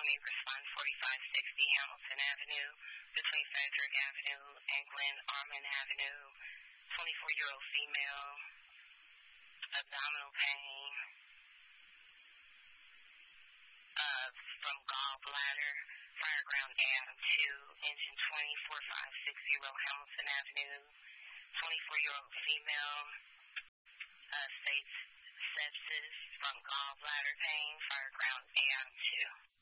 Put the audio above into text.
County respond 4560 Hamilton Avenue between Frederick Avenue and Glen Armand Avenue. 24-year-old female, abdominal pain from gallbladder, Fireground AM2, engine 24560 Hamilton Avenue. 24-year-old female, states sepsis from gallbladder pain, Fireground AM2.